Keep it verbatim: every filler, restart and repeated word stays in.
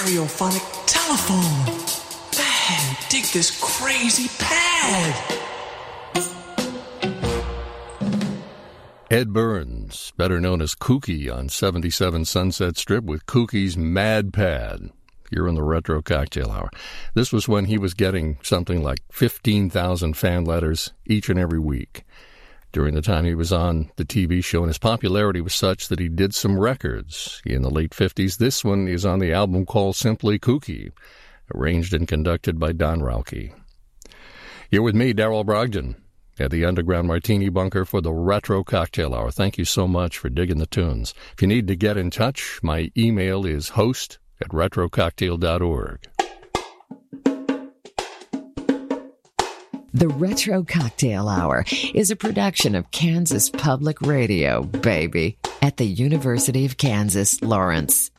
stereophonic telephone. Man, dig this crazy pad. Ed Burns, better known as Kooky on seventy-seven Sunset Strip with Kooky's Mad Pad. You're in the Retro Cocktail Hour. This was when he was getting something like fifteen thousand fan letters each and every week. During the time he was on the T V show, and his popularity was such that he did some records in the late fifties. This one is on the album called Simply Kooky, arranged and conducted by Don Rauke. You're with me, Darrell Brogdon, at the Underground Martini Bunker for the Retro Cocktail Hour. Thank you so much for digging the tunes. If you need to get in touch, my email is host at retro cocktail dot org. The Retro Cocktail Hour is a production of Kansas Public Radio, baby, at the University of Kansas, Lawrence.